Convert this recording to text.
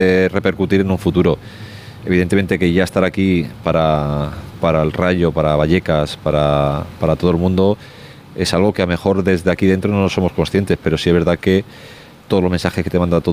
repercutir en un futuro. Evidentemente que ya estar aquí para el Rayo, para Vallecas, para todo el mundo, es algo que a lo mejor desde aquí dentro no somos conscientes, pero sí es verdad que todos los mensajes que te manda todo